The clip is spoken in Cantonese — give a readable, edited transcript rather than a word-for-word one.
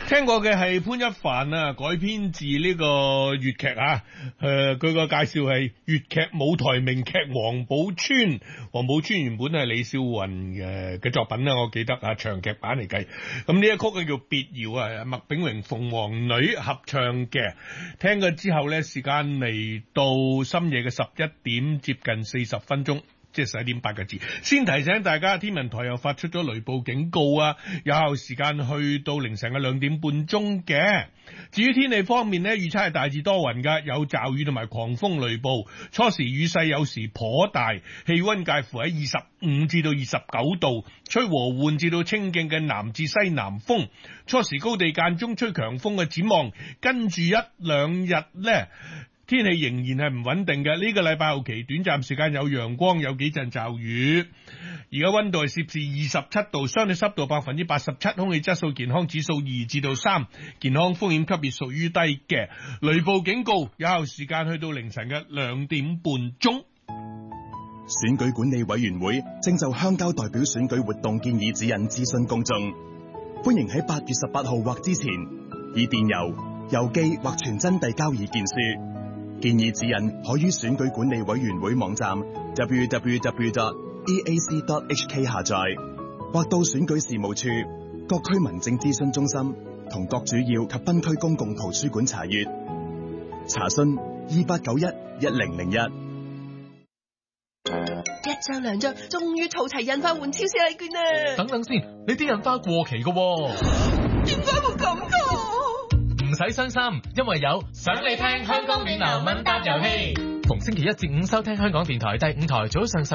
聽過嘅係潘一帆啊，改編自呢個粵劇啊。佢個介紹係粵劇舞台名劇《王寶釧》。王寶釧原本係李少雲嘅作品啦，我記得啊，長劇版嚟計。咁呢一曲叫別謠啊，麥炳榮、鳳凰女合唱嘅。聽過之後呢，時間嚟到深夜嘅11點，接近40分鐘。即係11點8個字，先提醒大家，天文台又發出咗雷暴警告啊！有效時間去到凌晨嘅2點半鐘嘅。至於天氣方面呢，預測係大致多雲㗎，有驟雨同埋狂風雷暴，初時雨勢有時頗大，氣温介乎喺25至到29度，吹和緩至到清勁嘅南至西南風，初時高地間中吹強風嘅展望，跟住一兩日呢，天氣仍然係唔穩定嘅，呢個禮拜後期短暫時間有陽光，有幾陣驟雨。而家温度係攝氏27度，相對濕度87%，空氣質素健康指數2至到3，健康風險級別屬於低嘅。雷暴警告有效時間去到凌晨嘅2點半鐘。 選舉管理委員會正就鄉郊代表選舉活動建議指引諮詢公眾，歡迎喺8月18號或之前以電郵、郵寄或傳真遞交意見書。建議指引可於選舉管理委員會網站 www.eac.hk 下載，或到選舉事務處、各區民政諮詢中心同各主要及分區公共圖書館查閱。查詢28911001。 一張兩張，終於儲齊印花換超市禮券啦！ 等等先，你啲印花過期㗎喎。 點解會咁㗎？ 唔使傷心，因為有想你聽香港暖流問答遊戲。逢星期1至5收聽香港電台第5台早上10